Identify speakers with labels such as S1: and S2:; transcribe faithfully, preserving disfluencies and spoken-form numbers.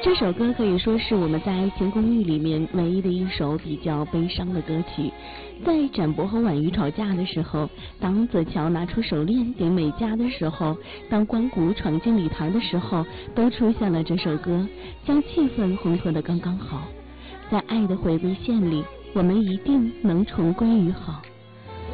S1: 这首歌可以说是我们在《爱情公寓》里面唯一的一首比较悲伤的歌曲。在展博和婉瑜吵架的时候，当泽乔拿出手链给美嘉的时候，当关谷闯进礼堂的时候，都出现了这首歌，将气氛烘托得刚刚好。在爱的回归线里，我们一定能重归于好。